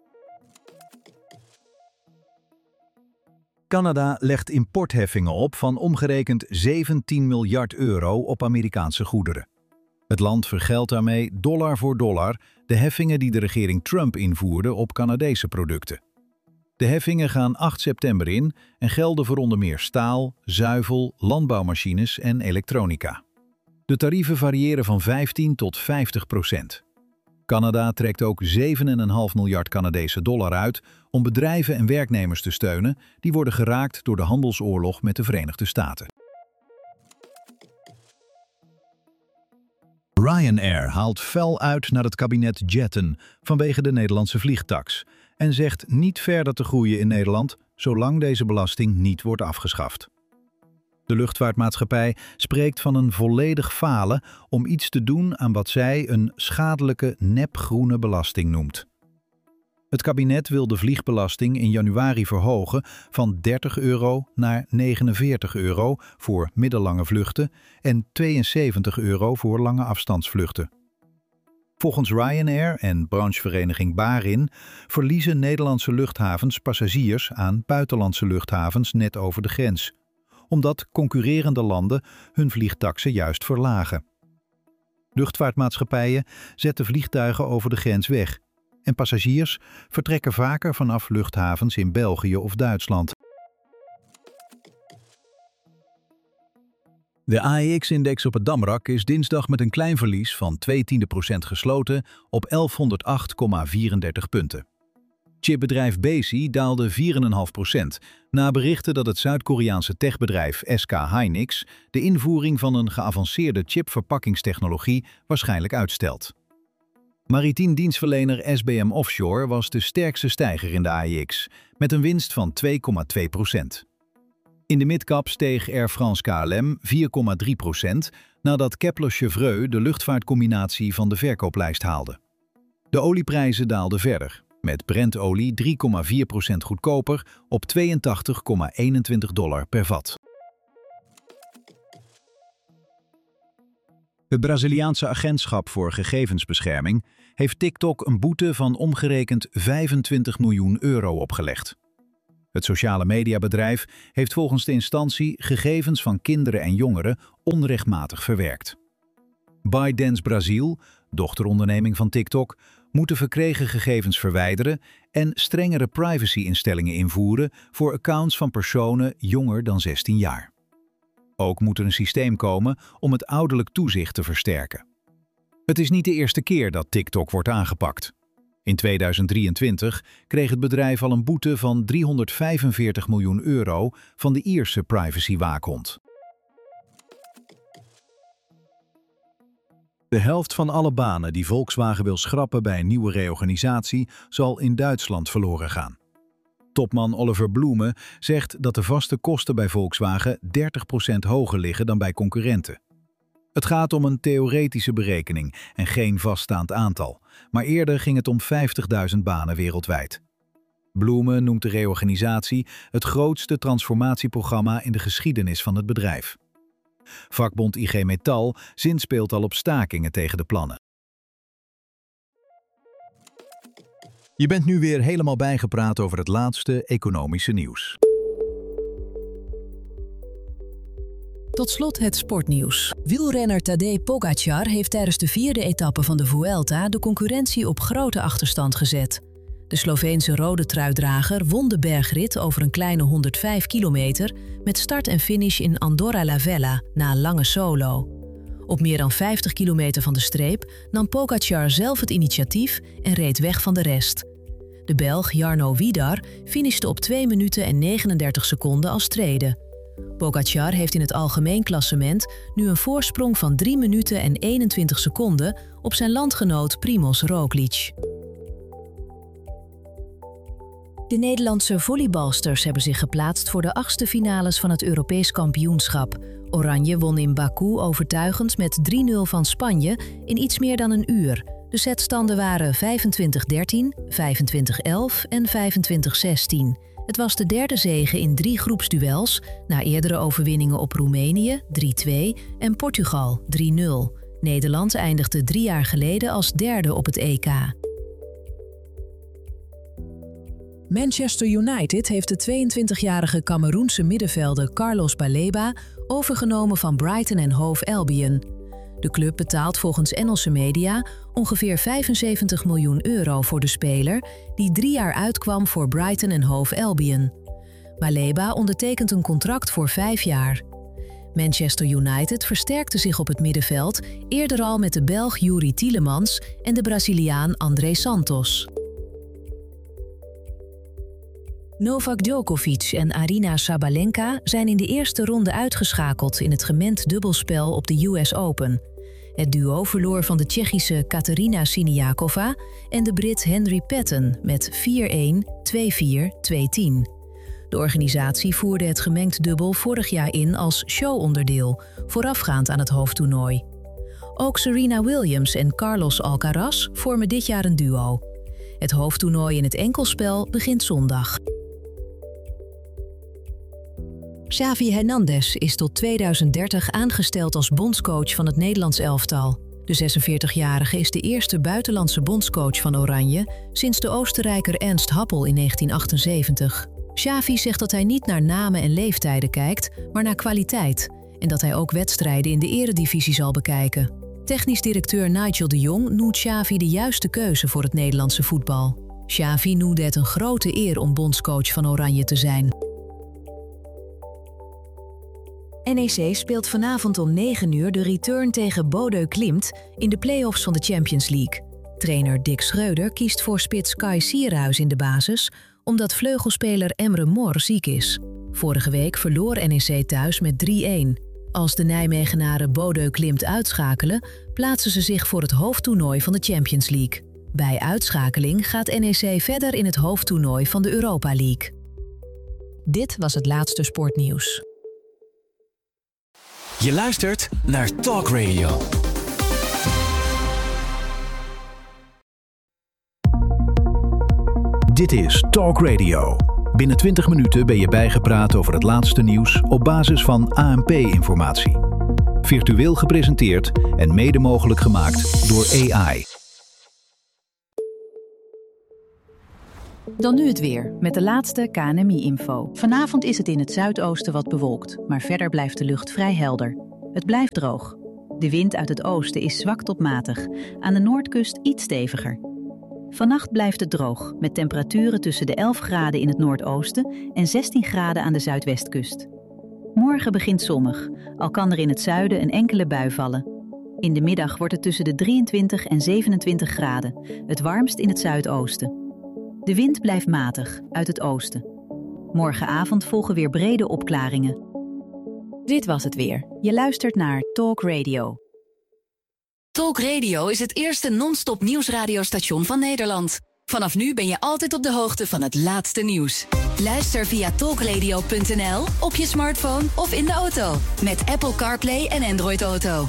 Canada legt importheffingen op van omgerekend 17 miljard euro op Amerikaanse goederen. Het land vergeldt daarmee dollar voor dollar de heffingen die de regering Trump invoerde op Canadese producten. De heffingen gaan 8 september in en gelden voor onder meer staal, zuivel, landbouwmachines en elektronica. De tarieven variëren van 15 tot 50%. Canada trekt ook 7,5 miljard Canadese dollar uit om bedrijven en werknemers te steunen die worden geraakt door de handelsoorlog met de Verenigde Staten. Ryanair haalt fel uit naar het kabinet Jetten vanwege de Nederlandse vliegtaks en zegt niet verder te groeien in Nederland zolang deze belasting niet wordt afgeschaft. De luchtvaartmaatschappij spreekt van een volledig falen om iets te doen aan wat zij een schadelijke nepgroene belasting noemt. Het kabinet wil de vliegbelasting in januari verhogen van 30 euro naar 49 euro voor middellange vluchten en 72 euro voor lange afstandsvluchten. Volgens Ryanair en branchevereniging Barin verliezen Nederlandse luchthavens passagiers aan buitenlandse luchthavens net over de grens, omdat concurrerende landen hun vliegtaksen juist verlagen. Luchtvaartmaatschappijen zetten vliegtuigen over de grens weg en passagiers vertrekken vaker vanaf luchthavens in België of Duitsland. De AEX-index op het Damrak is dinsdag met een klein verlies van 0,2% gesloten op 1108,34 punten. Chipbedrijf Besi daalde 4,5% na berichten dat het Zuid-Koreaanse techbedrijf SK Hynix de invoering van een geavanceerde chipverpakkingstechnologie waarschijnlijk uitstelt. Maritiem dienstverlener SBM Offshore was de sterkste stijger in de AEX, met een winst van 2,2%. In de midcap steeg Air France KLM 4,3% nadat Kepler-Chevreux de luchtvaartcombinatie van de verkooplijst haalde. De olieprijzen daalden verder, met Brent-olie 3,4% goedkoper op $82,21 per vat. Het Braziliaanse agentschap voor gegevensbescherming heeft TikTok een boete van omgerekend 25 miljoen euro opgelegd. Het sociale mediabedrijf heeft volgens de instantie gegevens van kinderen en jongeren onrechtmatig verwerkt. ByteDance Brazil, dochteronderneming van TikTok, moet de verkregen gegevens verwijderen en strengere privacy-instellingen invoeren voor accounts van personen jonger dan 16 jaar. Ook moet er een systeem komen om het ouderlijk toezicht te versterken. Het is niet de eerste keer dat TikTok wordt aangepakt. In 2023 kreeg het bedrijf al een boete van 345 miljoen euro van de Ierse privacywaakhond. De helft van alle banen die Volkswagen wil schrappen bij een nieuwe reorganisatie zal in Duitsland verloren gaan. Topman Oliver Blume zegt dat de vaste kosten bij Volkswagen 30% hoger liggen dan bij concurrenten. Het gaat om een theoretische berekening en geen vaststaand aantal, maar eerder ging het om 50.000 banen wereldwijd. Blume noemt de reorganisatie het grootste transformatieprogramma in de geschiedenis van het bedrijf. Vakbond IG Metall zinspeelt al op stakingen tegen de plannen. Je bent nu weer helemaal bijgepraat over het laatste economische nieuws. Tot slot het sportnieuws. Wielrenner Tadej Pogačar heeft tijdens de 4e etappe van de Vuelta de concurrentie op grote achterstand gezet. De Sloveense rode truidrager won de bergrit over een kleine 105 kilometer met start en finish in Andorra la Vella na een lange solo. Op meer dan 50 kilometer van de streep nam Pogačar zelf het initiatief en reed weg van de rest. De Belg Jarno Widar finishte op 2 minuten en 39 seconden als tweede. Pogačar heeft in het algemeen klassement nu een voorsprong van 3 minuten en 21 seconden op zijn landgenoot Primož Roglič. De Nederlandse volleybalsters hebben zich geplaatst voor de 8e finales van het Europees kampioenschap. Oranje won in Baku overtuigend met 3-0 van Spanje in iets meer dan een uur. De setstanden waren 25-13, 25-11 en 25-16. Het was de derde zege in 3 groepsduels, na eerdere overwinningen op Roemenië 3-2 en Portugal 3-0. Nederland eindigde 3 jaar geleden als derde op het EK. Manchester United heeft de 22-jarige Cameroense middenvelder Carlos Baleba overgenomen van Brighton & Hove Albion. De club betaalt volgens Engelse media ongeveer 75 miljoen euro voor de speler die 3 jaar uitkwam voor Brighton & Hove Albion. Baleba ondertekent een contract voor 5 jaar. Manchester United versterkte zich op het middenveld eerder al met de Belg Youri Tielemans en de Braziliaan André Santos. Novak Djokovic en Aryna Sabalenka zijn in de eerste ronde uitgeschakeld in het gemengd dubbelspel op de US Open. Het duo verloor van de Tsjechische Katerina Siniakova en de Brit Henry Patton met 4-1, 2-4, 2-10. De organisatie voerde het gemengd dubbel vorig jaar in als showonderdeel, voorafgaand aan het hoofdtoernooi. Ook Serena Williams en Carlos Alcaraz vormen dit jaar een duo. Het hoofdtoernooi in het enkelspel begint zondag. Xavi Hernandez is tot 2030 aangesteld als bondscoach van het Nederlands elftal. De 46-jarige is de eerste buitenlandse bondscoach van Oranje sinds de Oostenrijker Ernst Happel in 1978. Xavi zegt dat hij niet naar namen en leeftijden kijkt, maar naar kwaliteit. En dat hij ook wedstrijden in de eredivisie zal bekijken. Technisch directeur Nigel de Jong noemt Xavi de juiste keuze voor het Nederlandse voetbal. Xavi noemde het een grote eer om bondscoach van Oranje te zijn. NEC speelt vanavond om 9 uur de return tegen Bodø Glimt in de play-offs van de Champions League. Trainer Dick Schreuder kiest voor spits Kai Sierhuis in de basis, omdat vleugelspeler Emre Mor ziek is. Vorige week verloor NEC thuis met 3-1. Als de Nijmegenaren Bodø Glimt uitschakelen, plaatsen ze zich voor het hoofdtoernooi van de Champions League. Bij uitschakeling gaat NEC verder in het hoofdtoernooi van de Europa League. Dit was het laatste sportnieuws. Je luistert naar Talk Radio. Dit is Talk Radio. Binnen 20 minuten ben je bijgepraat over het laatste nieuws op basis van ANP-informatie. Virtueel gepresenteerd en mede mogelijk gemaakt door AI. Dan nu het weer, met de laatste KNMI-info. Vanavond is het in het zuidoosten wat bewolkt, maar verder blijft de lucht vrij helder. Het blijft droog. De wind uit het oosten is zwak tot matig, aan de noordkust iets steviger. Vannacht blijft het droog, met temperaturen tussen de 11 graden in het noordoosten en 16 graden aan de zuidwestkust. Morgen begint zonnig, al kan er in het zuiden een enkele bui vallen. In de middag wordt het tussen de 23 en 27 graden, het warmst in het zuidoosten. De wind blijft matig, uit het oosten. Morgenavond volgen weer brede opklaringen. Dit was het weer. Je luistert naar Talk Radio. Talk Radio is het eerste non-stop nieuwsradiostation van Nederland. Vanaf nu ben je altijd op de hoogte van het laatste nieuws. Luister via talkradio.nl, op je smartphone of in de auto. Met Apple CarPlay en Android Auto.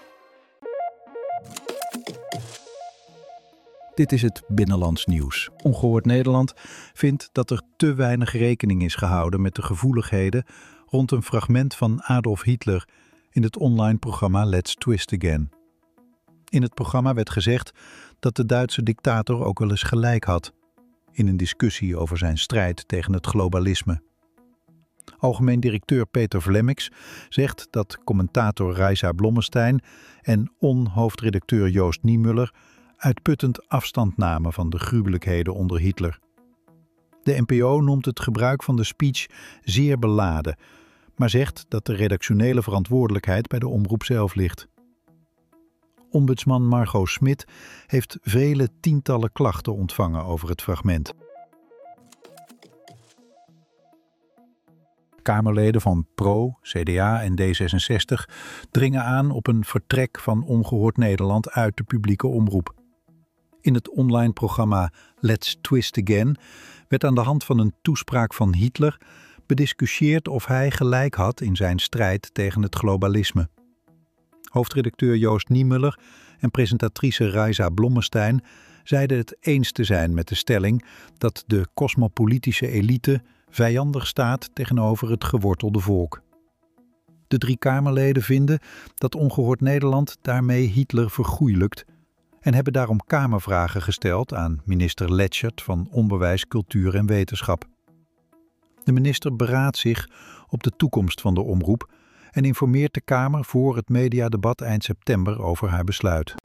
Dit is het Binnenlands Nieuws. Ongehoord Nederland vindt dat er te weinig rekening is gehouden met de gevoeligheden rond een fragment van Adolf Hitler in het online programma Let's Twist Again. In het programma werd gezegd dat de Duitse dictator ook wel eens gelijk had in een discussie over zijn strijd tegen het globalisme. Algemeen directeur Peter Vlemmix zegt dat commentator Reisa Blommestein en hoofdredacteur Joost Niemuller uitputtend afstand namen van de gruwelijkheden onder Hitler. De NPO noemt het gebruik van de speech zeer beladen, maar zegt dat de redactionele verantwoordelijkheid bij de omroep zelf ligt. Ombudsman Margot Smit heeft vele tientallen klachten ontvangen over het fragment. Kamerleden van PRO, CDA en D66 dringen aan op een vertrek van Ongehoord Nederland uit de publieke omroep. In het online programma Let's Twist Again werd aan de hand van een toespraak van Hitler bediscussieerd of hij gelijk had in zijn strijd tegen het globalisme. Hoofdredacteur Joost Niemuller en presentatrice Reisa Blommestein zeiden het eens te zijn met de stelling dat de cosmopolitische elite vijandig staat tegenover het gewortelde volk. De 3 Kamerleden vinden dat Ongehoord Nederland daarmee Hitler vergoeilijkt en hebben daarom Kamervragen gesteld aan minister Leschert van Onderwijs, Cultuur en Wetenschap. De minister beraadt zich op de toekomst van de omroep en informeert de Kamer voor het mediadebat eind september over haar besluit.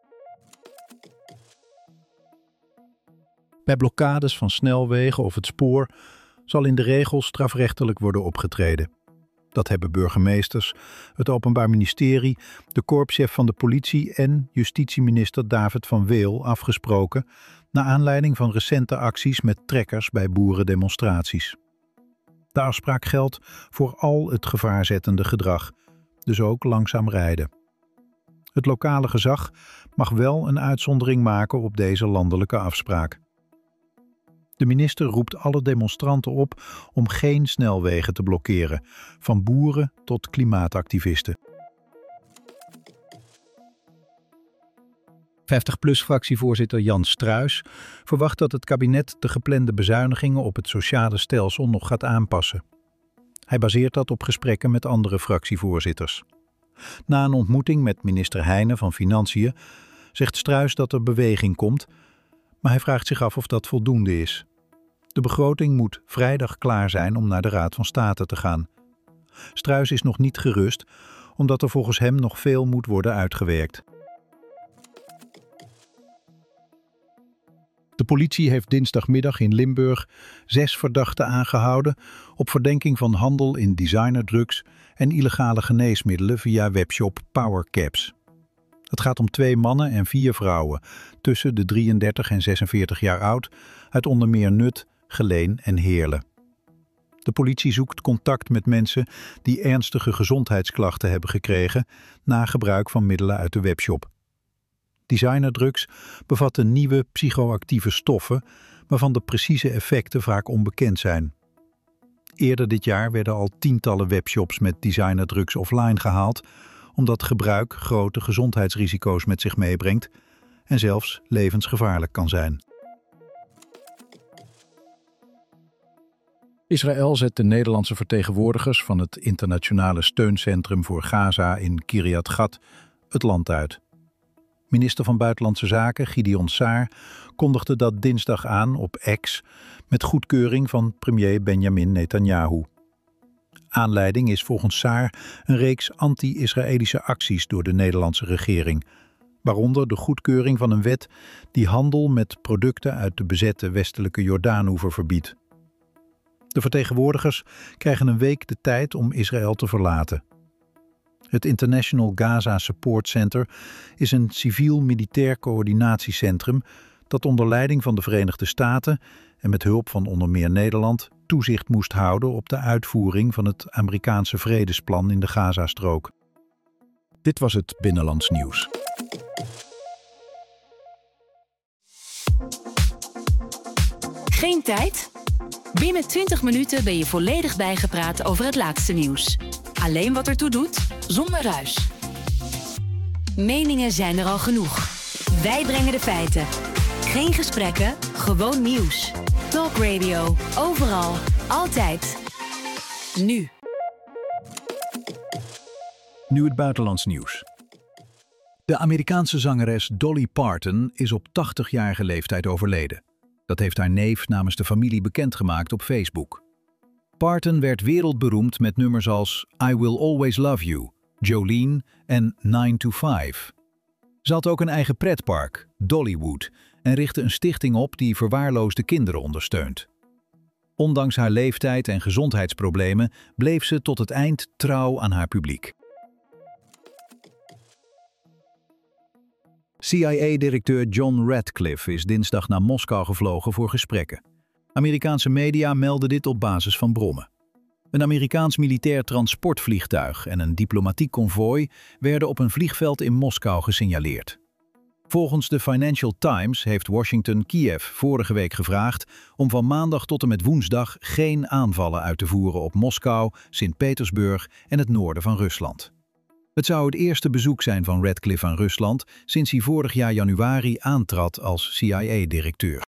Bij blokkades van snelwegen of het spoor zal in de regel strafrechtelijk worden opgetreden. Dat hebben burgemeesters, het Openbaar Ministerie, de korpschef van de politie en justitieminister David van Weel afgesproken naar aanleiding van recente acties met trekkers bij boerendemonstraties. De afspraak geldt voor al het gevaarzettende gedrag, dus ook langzaam rijden. Het lokale gezag mag wel een uitzondering maken op deze landelijke afspraak. De minister roept alle demonstranten op om geen snelwegen te blokkeren, van boeren tot klimaatactivisten. 50PLUS-fractievoorzitter Jan Struijs verwacht dat het kabinet de geplande bezuinigingen op het sociale stelsel nog gaat aanpassen. Hij baseert dat op gesprekken met andere fractievoorzitters. Na een ontmoeting met minister Heijnen van Financiën zegt Struijs dat er beweging komt, maar hij vraagt zich af of dat voldoende is. De begroting moet vrijdag klaar zijn om naar de Raad van State te gaan. Struijs is nog niet gerust, omdat er volgens hem nog veel moet worden uitgewerkt. De politie heeft dinsdagmiddag in Limburg 6 verdachten aangehouden op verdenking van handel in designerdrugs en illegale geneesmiddelen via webshop PowerCaps. Het gaat om 2 mannen en 4 vrouwen, tussen de 33 en 46 jaar oud, uit onder meer Nut, Geleen en Heerlen. De politie zoekt contact met mensen die ernstige gezondheidsklachten hebben gekregen na gebruik van middelen uit de webshop. Designerdrugs bevatten nieuwe psychoactieve stoffen, waarvan de precieze effecten vaak onbekend zijn. Eerder dit jaar werden al tientallen webshops met designerdrugs offline gehaald, omdat gebruik grote gezondheidsrisico's met zich meebrengt en zelfs levensgevaarlijk kan zijn. Israël zet de Nederlandse vertegenwoordigers van het internationale steuncentrum voor Gaza in Kiryat Gat het land uit. Minister van Buitenlandse Zaken Gideon Saar kondigde dat dinsdag aan op X met goedkeuring van premier Benjamin Netanyahu. Aanleiding is volgens Saar een reeks anti-Israëlische acties door de Nederlandse regering, waaronder de goedkeuring van een wet die handel met producten uit de bezette westelijke Jordaanoever verbiedt. De vertegenwoordigers krijgen een week de tijd om Israël te verlaten. Het International Gaza Support Center is een civiel-militair coördinatiecentrum dat onder leiding van de Verenigde Staten en met hulp van onder meer Nederland toezicht moest houden op de uitvoering van het Amerikaanse vredesplan in de Gazastrook. Dit was het Binnenlands Nieuws. Geen tijd? Binnen 20 minuten ben je volledig bijgepraat over het laatste nieuws. Alleen wat ertoe doet, zonder ruis. Meningen zijn er al genoeg. Wij brengen de feiten. Geen gesprekken, gewoon nieuws. Talk Radio, overal, altijd. Nu. Nu het buitenlands nieuws. De Amerikaanse zangeres Dolly Parton is op 80-jarige leeftijd overleden. Dat heeft haar neef namens de familie bekendgemaakt op Facebook. Parton werd wereldberoemd met nummers als I Will Always Love You, Jolene en 9 to 5. Ze had ook een eigen pretpark, Dollywood, en richtte een stichting op die verwaarloosde kinderen ondersteunt. Ondanks haar leeftijd en gezondheidsproblemen bleef ze tot het eind trouw aan haar publiek. CIA-directeur John Ratcliffe is dinsdag naar Moskou gevlogen voor gesprekken. Amerikaanse media melden dit op basis van bronnen. Een Amerikaans militair transportvliegtuig en een diplomatiek konvooi werden op een vliegveld in Moskou gesignaleerd. Volgens de Financial Times heeft Washington Kiev vorige week gevraagd om van maandag tot en met woensdag geen aanvallen uit te voeren op Moskou, Sint-Petersburg en het noorden van Rusland. Het zou het eerste bezoek zijn van Ratcliffe aan Rusland sinds hij vorig jaar januari aantrad als CIA-directeur.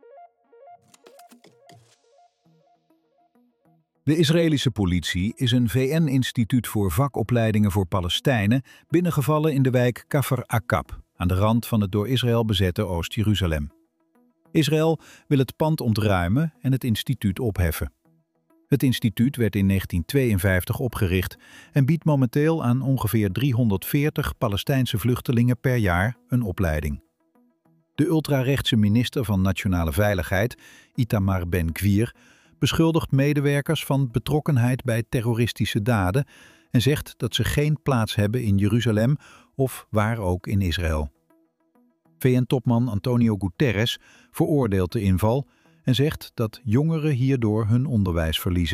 De Israëlische politie is een VN-instituut voor vakopleidingen voor Palestijnen binnengevallen in de wijk Kafr Akab, aan de rand van het door Israël bezette Oost-Jeruzalem. Israël wil het pand ontruimen en het instituut opheffen. Het instituut werd in 1952 opgericht en biedt momenteel aan ongeveer 340 Palestijnse vluchtelingen per jaar een opleiding. De ultrarechtse minister van Nationale Veiligheid, Itamar Ben-Gvir, beschuldigt medewerkers van betrokkenheid bij terroristische daden en zegt dat ze geen plaats hebben in Jeruzalem of waar ook in Israël. VN-topman Antonio Guterres veroordeelt de inval en zegt dat jongeren hierdoor hun onderwijs verliezen.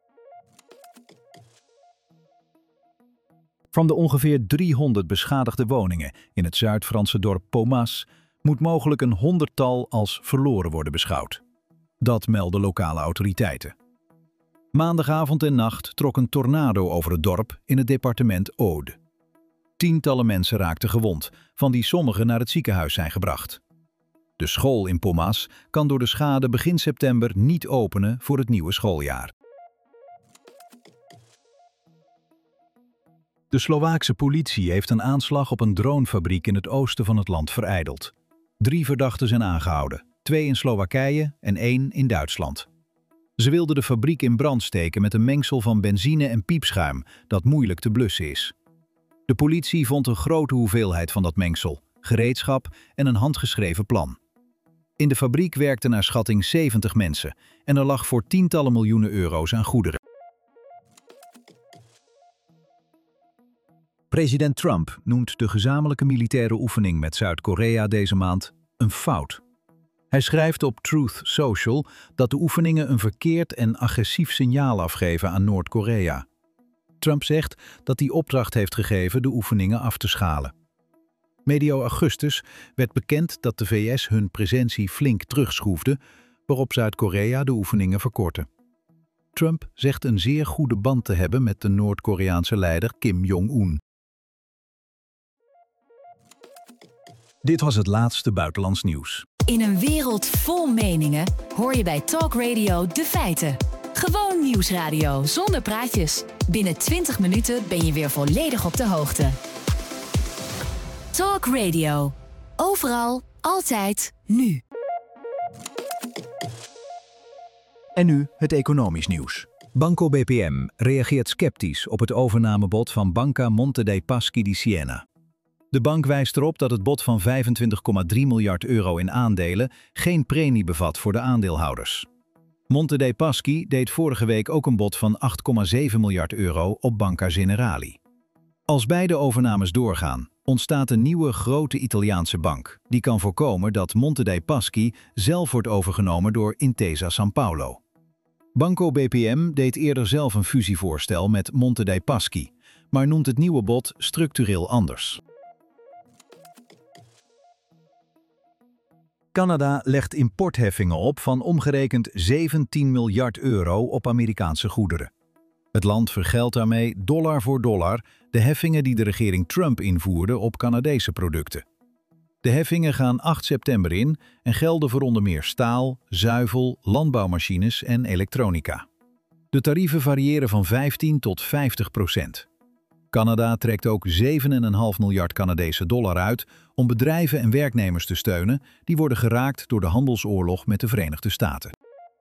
Van de ongeveer 300 beschadigde woningen in het Zuid-Franse dorp Pomas moet mogelijk een 100-tal als verloren worden beschouwd. Dat melden lokale autoriteiten. Maandagavond en nacht trok een tornado over het dorp in het departement Aude. Tientallen mensen raakten gewond, van die sommigen naar het ziekenhuis zijn gebracht. De school in Pomas kan door de schade begin september niet openen voor het nieuwe schooljaar. De Slovaakse politie heeft een aanslag op een dronefabriek in het oosten van het land verijdeld. 3 verdachten zijn aangehouden, 2 in Slowakije en 1 in Duitsland. Ze wilden de fabriek in brand steken met een mengsel van benzine en piepschuim dat moeilijk te blussen is. De politie vond een grote hoeveelheid van dat mengsel, gereedschap en een handgeschreven plan. In de fabriek werkten naar schatting 70 mensen en er lag voor tientallen miljoenen euro's aan goederen. President Trump noemt de gezamenlijke militaire oefening met Zuid-Korea deze maand een fout. Hij schrijft op Truth Social dat de oefeningen een verkeerd en agressief signaal afgeven aan Noord-Korea. Trump zegt dat hij opdracht heeft gegeven de oefeningen af te schalen. Medio augustus werd bekend dat de VS hun presentie flink terugschroefde, waarop Zuid-Korea de oefeningen verkortte. Trump zegt een zeer goede band te hebben met de Noord-Koreaanse leider Kim Jong-un. Dit was het laatste buitenlands nieuws. In een wereld vol meningen hoor je bij Talk Radio de feiten. Gewoon nieuwsradio zonder praatjes. Binnen 20 minuten ben je weer volledig op de hoogte. Talk Radio. Overal, altijd, nu. En nu het economisch nieuws. Banco BPM reageert sceptisch op het overnamebod van Banca Monte dei Paschi di Siena. De bank wijst erop dat het bod van 25,3 miljard euro in aandelen geen premie bevat voor de aandeelhouders. Monte dei Paschi deed vorige week ook een bod van 8,7 miljard euro op Banca Generali. Als beide overnames doorgaan, ontstaat een nieuwe grote Italiaanse bank die kan voorkomen dat Monte dei Paschi zelf wordt overgenomen door Intesa Sanpaolo. Banco BPM deed eerder zelf een fusievoorstel met Monte dei Paschi, maar noemt het nieuwe bod structureel anders. Canada legt importheffingen op van omgerekend 17 miljard euro op Amerikaanse goederen. Het land vergeldt daarmee dollar voor dollar de heffingen die de regering Trump invoerde op Canadese producten. De heffingen gaan 8 september in en gelden voor onder meer staal, zuivel, landbouwmachines en elektronica. De tarieven variëren van 15 tot 50%. Canada trekt ook 7,5 miljard Canadese dollar uit om bedrijven en werknemers te steunen die worden geraakt door de handelsoorlog met de Verenigde Staten.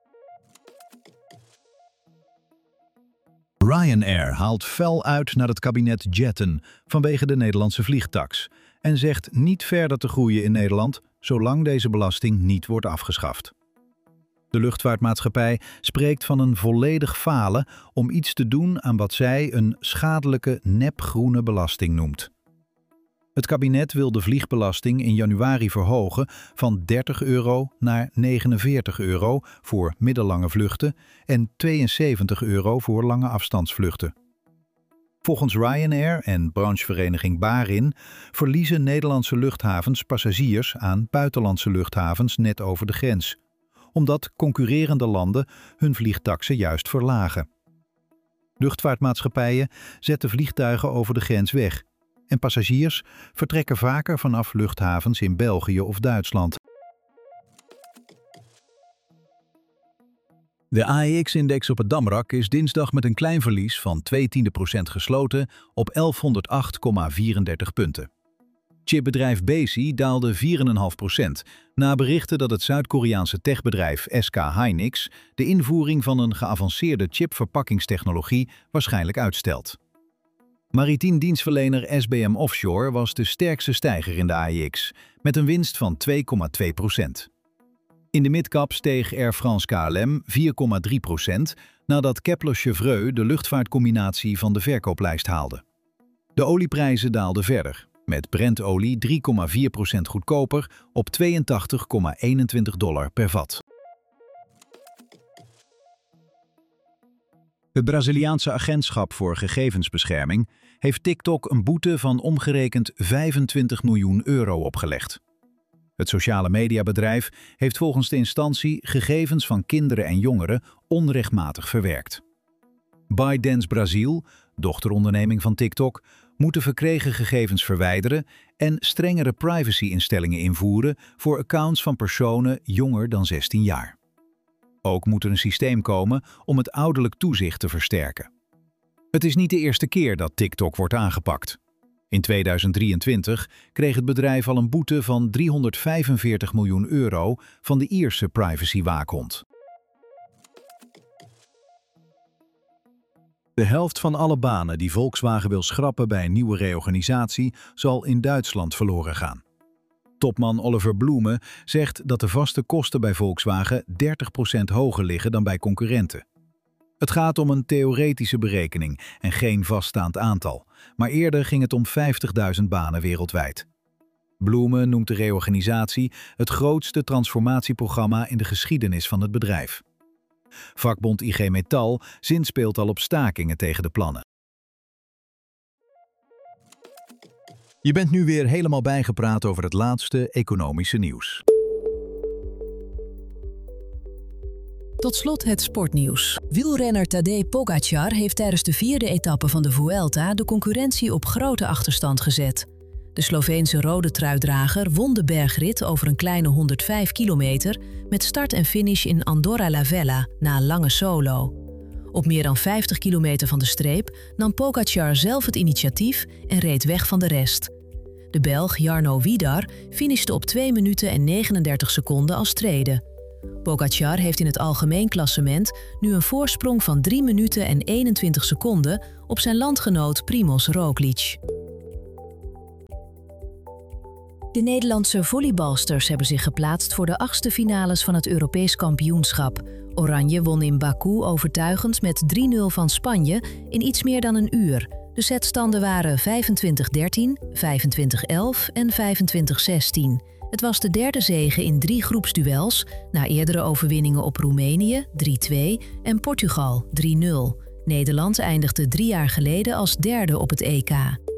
Ryanair haalt fel uit naar het kabinet jetten vanwege de Nederlandse vliegtaks en zegt niet verder te groeien in Nederland zolang deze belasting niet wordt afgeschaft. De luchtvaartmaatschappij spreekt van een volledig falen om iets te doen aan wat zij een schadelijke nepgroene belasting noemt. Het kabinet wil de vliegbelasting in januari verhogen van 30 euro naar 49 euro voor middellange vluchten en 72 euro voor lange afstandsvluchten. Volgens Ryanair en branchevereniging Barin verliezen Nederlandse luchthavens passagiers aan buitenlandse luchthavens net over de grens, omdat concurrerende landen hun vliegtaksen juist verlagen. Luchtvaartmaatschappijen zetten vliegtuigen over de grens weg en passagiers vertrekken vaker vanaf luchthavens in België of Duitsland. De AEX-index op het Damrak is dinsdag met een klein verlies van 0,2% gesloten op 1108,34 punten. Chipbedrijf Besi daalde 4,5% na berichten dat het Zuid-Koreaanse techbedrijf SK Hynix de invoering van een geavanceerde chipverpakkingstechnologie waarschijnlijk uitstelt. Maritiem dienstverlener SBM Offshore was de sterkste stijger in de AEX, met een winst van 2,2%. In de midcap steeg Air France KLM 4,3% nadat Kepler-Chevreux de luchtvaartcombinatie van de verkooplijst haalde. De olieprijzen daalden verder, met Brentolie 3,4% goedkoper op $82,21 per vat. Het Braziliaanse agentschap voor gegevensbescherming heeft TikTok een boete van omgerekend 25 miljoen euro opgelegd. Het sociale mediabedrijf heeft volgens de instantie gegevens van kinderen en jongeren onrechtmatig verwerkt. ByteDance Brazil, dochteronderneming van TikTok, moet de verkregen gegevens verwijderen en strengere privacy-instellingen invoeren voor accounts van personen jonger dan 16 jaar. Ook moet er een systeem komen om het ouderlijk toezicht te versterken. Het is niet de eerste keer dat TikTok wordt aangepakt. In 2023 kreeg het bedrijf al een boete van 345 miljoen euro van de Ierse privacywaakhond. De helft van alle banen die Volkswagen wil schrappen bij een nieuwe reorganisatie zal in Duitsland verloren gaan. Topman Oliver Blume zegt dat de vaste kosten bij Volkswagen 30% hoger liggen dan bij concurrenten. Het gaat om een theoretische berekening en geen vaststaand aantal, maar eerder ging het om 50.000 banen wereldwijd. Blume noemt de reorganisatie het grootste transformatieprogramma in de geschiedenis van het bedrijf. Vakbond IG Metall zinspeelt al op stakingen tegen de plannen. Je bent nu weer helemaal bijgepraat over het laatste economische nieuws. Tot slot het sportnieuws. Wielrenner Tadej Pogačar heeft tijdens de 4e etappe van de Vuelta de concurrentie op grote achterstand gezet. De Sloveense rode truidrager won de bergrit over een kleine 105 kilometer met start en finish in Andorra la Vella na een lange solo. Op meer dan 50 kilometer van de streep nam Pogačar zelf het initiatief en reed weg van de rest. De Belg Jarno Widar finishte op 2 minuten en 39 seconden als tweede. Pogačar heeft in het algemeen klassement nu een voorsprong van 3 minuten en 21 seconden op zijn landgenoot Primož Roglič. De Nederlandse volleybalsters hebben zich geplaatst voor de 8e finales van het Europees kampioenschap. Oranje won in Baku overtuigend met 3-0 van Spanje in iets meer dan een uur. De setstanden waren 25-13, 25-11 en 25-16. Het was de derde zege in 3 groepsduels, na eerdere overwinningen op Roemenië 3-2 en Portugal 3-0. Nederland eindigde 3 jaar geleden als derde op het EK.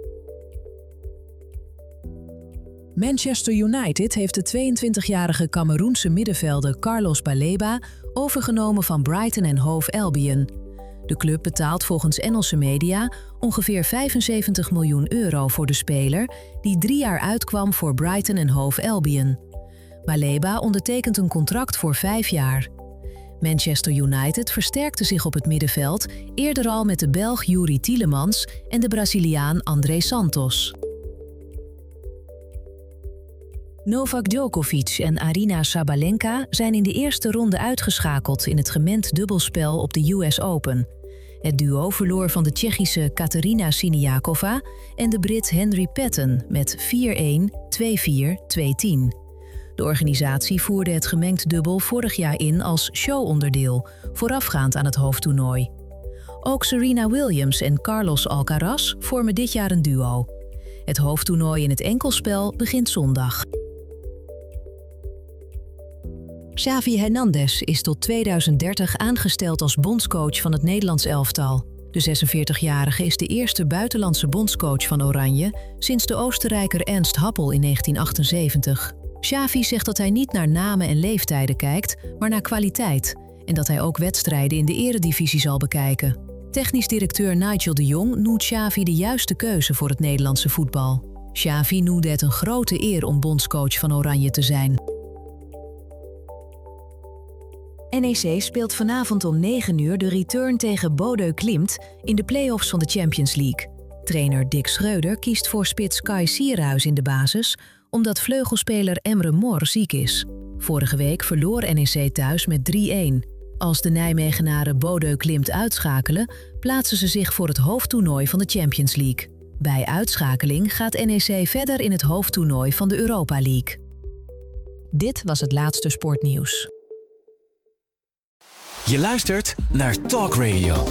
Manchester United heeft de 22-jarige Cameroense middenvelder Carlos Baleba overgenomen van Brighton en Hove Albion. De club betaalt volgens Engelse media ongeveer €75 miljoen voor de speler, die 3 jaar uitkwam voor Brighton en Hove Albion. Baleba ondertekent een contract voor 5 jaar. Manchester United versterkte zich op het middenveld eerder al met de Belg Youri Tielemans en de Braziliaan André Santos. Novak Djokovic en Aryna Sabalenka zijn in de eerste ronde uitgeschakeld in het gemengd dubbelspel op de US Open. Het duo verloor van de Tsjechische Katerina Siniakova en de Brit Henry Patton met 4-1, 2-4, 2-10. De organisatie voerde het gemengd dubbel vorig jaar in als showonderdeel, voorafgaand aan het hoofdtoernooi. Ook Serena Williams en Carlos Alcaraz vormen dit jaar een duo. Het hoofdtoernooi in het enkelspel begint zondag. Xavi Hernandez is tot 2030 aangesteld als bondscoach van het Nederlands elftal. De 46-jarige is de eerste buitenlandse bondscoach van Oranje sinds de Oostenrijker Ernst Happel in 1978. Xavi zegt dat hij niet naar namen en leeftijden kijkt, maar naar kwaliteit en dat hij ook wedstrijden in de eredivisie zal bekijken. Technisch directeur Nigel de Jong noemt Xavi de juiste keuze voor het Nederlandse voetbal. Xavi noemde het een grote eer om bondscoach van Oranje te zijn. NEC speelt vanavond om 9 uur de return tegen Bodø Glimt in de play-offs van de Champions League. Trainer Dick Schreuder kiest voor spits Kai Sierhuis in de basis, omdat vleugelspeler Emre Mor ziek is. Vorige week verloor NEC thuis met 3-1. Als de Nijmegenaren Bodø Glimt uitschakelen, plaatsen ze zich voor het hoofdtoernooi van de Champions League. Bij uitschakeling gaat NEC verder in het hoofdtoernooi van de Europa League. Dit was het laatste sportnieuws. Je luistert naar Talk Radio.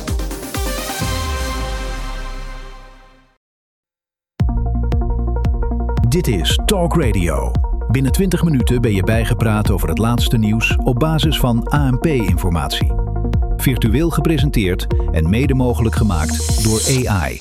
Dit is Talk Radio. Binnen 20 minuten ben je bijgepraat over het laatste nieuws op basis van ANP-informatie. Virtueel gepresenteerd en mede mogelijk gemaakt door AI.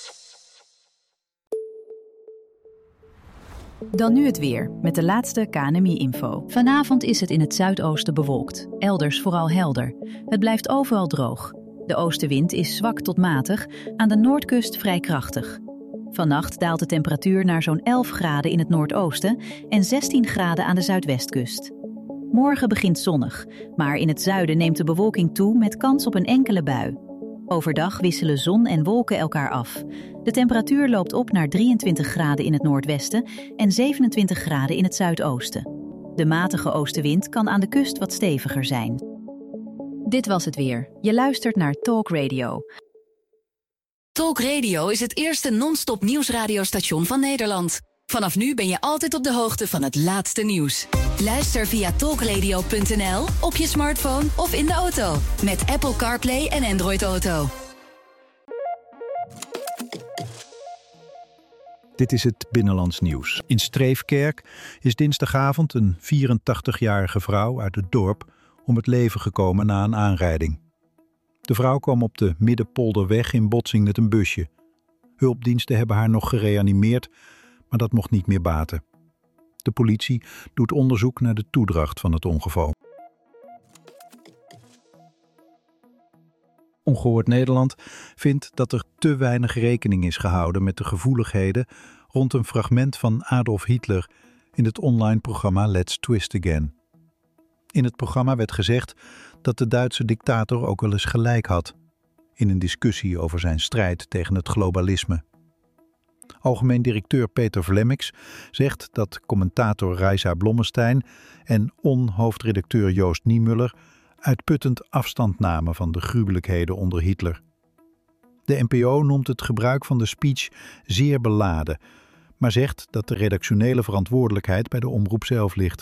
Dan nu het weer, met de laatste KNMI-info. Vanavond is het in het zuidoosten bewolkt, elders vooral helder. Het blijft overal droog. De oostenwind is zwak tot matig, aan de noordkust vrij krachtig. Vannacht daalt de temperatuur naar zo'n 11 graden in het noordoosten en 16 graden aan de zuidwestkust. Morgen begint zonnig, maar in het zuiden neemt de bewolking toe met kans op een enkele bui. Overdag wisselen zon en wolken elkaar af. De temperatuur loopt op naar 23 graden in het noordwesten en 27 graden in het zuidoosten. De matige oostenwind kan aan de kust wat steviger zijn. Dit was het weer. Je luistert naar Talk Radio. Talk Radio is het eerste non-stop nieuwsradiostation van Nederland. Vanaf nu ben je altijd op de hoogte van het laatste nieuws. Luister via talkradio.nl, op je smartphone of in de auto. Met Apple CarPlay en Android Auto. Dit is het Binnenlands Nieuws. In Streefkerk is dinsdagavond een 84-jarige vrouw uit het dorp om het leven gekomen na een aanrijding. De vrouw kwam op de Middenpolderweg in botsing met een busje. Hulpdiensten hebben haar nog gereanimeerd, maar dat mocht niet meer baten. De politie doet onderzoek naar de toedracht van het ongeval. Ongehoord Nederland vindt dat er te weinig rekening is gehouden met de gevoeligheden rond een fragment van Adolf Hitler in het online programma Let's Twist Again. In het programma werd gezegd dat de Duitse dictator ook wel eens gelijk had in een discussie over zijn strijd tegen het globalisme. Algemeen directeur Peter Vlemmix zegt dat commentator Reisa Blommestein en hoofdredacteur Joost Niemuller uitputtend afstand namen van de gruwelijkheden onder Hitler. De NPO noemt het gebruik van de speech zeer beladen, maar zegt dat de redactionele verantwoordelijkheid bij de omroep zelf ligt.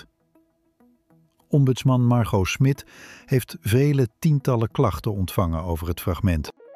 Ombudsman Margot Smit heeft vele tientallen klachten ontvangen over het fragment.